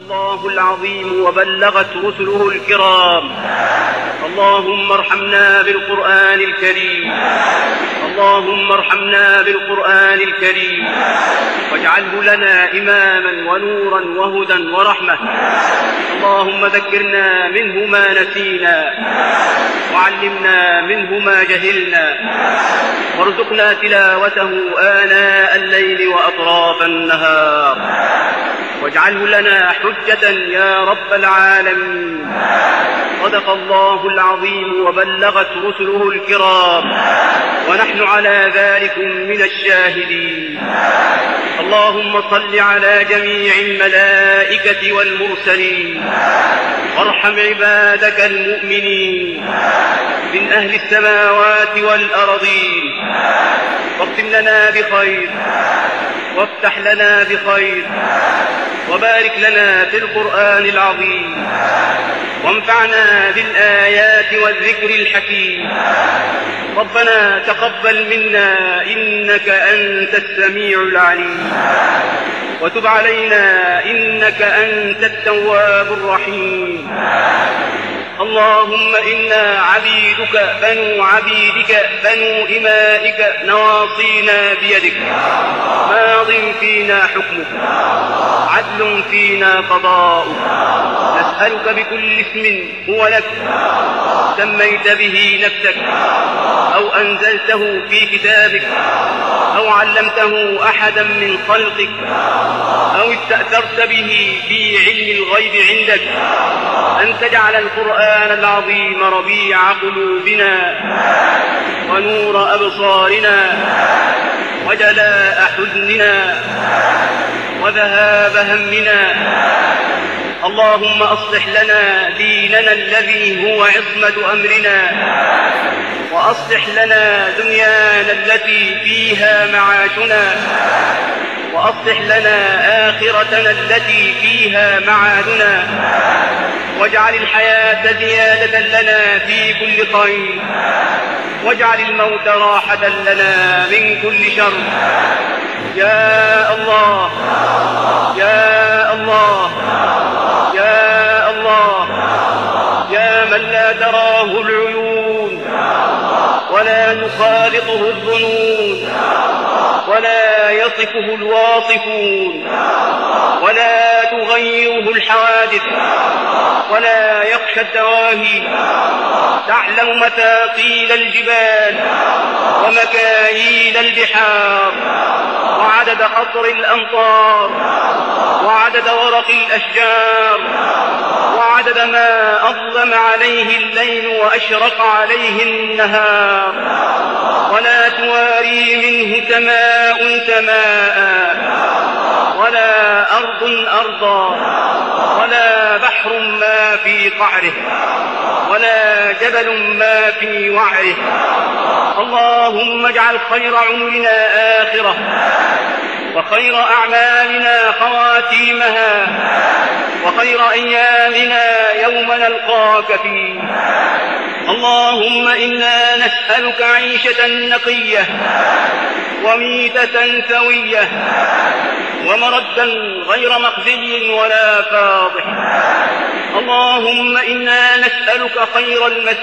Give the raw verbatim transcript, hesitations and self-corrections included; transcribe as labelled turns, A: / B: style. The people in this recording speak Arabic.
A: الله العظيم وبلغت رسله الكرام. اللهم ارحمنا بالقرآن الكريم. اللهم ارحمنا بالقرآن الكريم واجعله لنا إماما ونورا وهدى ورحمة. اللهم ذكرنا منه ما نسينا وعلمنا منه ما جهلنا وارزقنا تلاوته آناء الليل وأطراف النهار واجعله لنا حجة يا رب العالمين. صدق الله العظيم وبلغت رسله الكرام ونحن على ذلك من الشاهدين. اللهم صل على جميع الملائكة والمرسلين وارحم عبادك المؤمنين من أهل السماوات والأرضين واختم لنا بخير وافتح لنا بخير وبارك لنا في القرآن العظيم وانفعنا بالآيات والذكر الحكيم. ربنا تقبل منا إنك أنت السميع العليم وتب علينا إنك أنت التواب الرحيم. اللهم إنا عبيدك بنو عبيدك بنو إمائك نواصينا بيدك ماض فينا حكمك عدل فينا قضاؤك. نسألك بكل اسم هو لك سميت به نفسك أو أنزلته في كتابك أو علمته أحدا من خلقك أو استأثرت به في علم الغيب عندك أن تجعل القرآن العظيم ربيع قلوبنا ونور أبصارنا وجلاء حزننا وذهاب همنا. اللهم أصلح لنا ديننا الذي هو عصمة أمرنا وأصلح لنا دنيانا التي فيها معاشنا وأصلح لنا آخرتنا التي فيها معادنا واجعل الحياة زيادة لنا في كل خير واجعل الموت راحة لنا من كل شر. يا الله يا الله يا الله يا من لا تراه العيون ولا يخالطه الظنون ولا يصفه الواصفون ولا تغيره الحوادث ولا يخشى الدواهي. تعلم مثاقيل الجبال ومكاييل البحار وعدد قطر الأمطار وعدد ورق الأشجار وعدد ما أظلم عليه الليل وأشرق عليه النهار. ولا تواري منه سماء سماء ولا أرض أرضا ولا بحر ما في قعره ولا جبل ما في وعره. اللهم اجعل خير عمرنا آخرة وخير أعمالنا خواتيمها وخير أيامنا يوم نلقاك فيه. اللهم إنا نسألك عيشة نقية وميتة سوية ومردا غير مخزي ولا فاضح. اللهم إنا نسألك خير المسيح